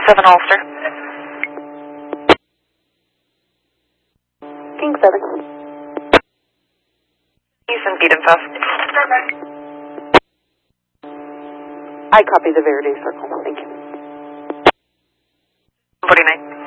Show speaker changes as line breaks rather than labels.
7 Ulster.
King 7.
Houston, beat him fast.
I copy the Verde circle. Thank you.
49.